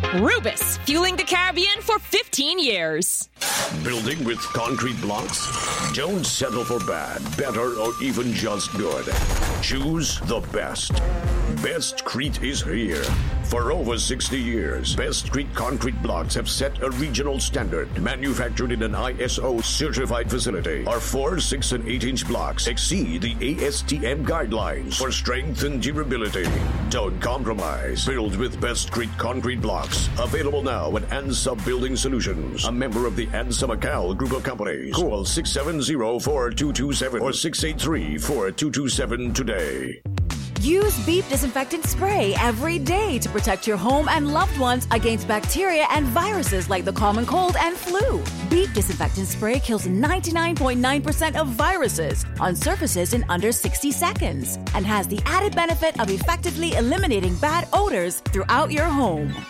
Rubus, fueling the Caribbean for 15 years. Building with concrete blocks? Don't settle for bad, better, or even just good. Choose the best. Bestcrete is here. For over 60 years, Bestcrete concrete blocks have set a regional standard. Manufactured in an ISO certified facility, our 4, 6, and 8-inch blocks exceed the ASTM guidelines for strength and durability. Don't compromise. Build with Bestcrete concrete blocks. Available now at ANSA Building Solutions, a member of the ANSA Macau Group of Companies. Call 670-4227 or 683-4227 today. Use Beep Disinfectant Spray every day to protect your home and loved ones against bacteria and viruses like the common cold and flu. Beep Disinfectant Spray kills 99.9% of viruses on surfaces in under 60 seconds and has the added benefit of effectively eliminating bad odors throughout your home.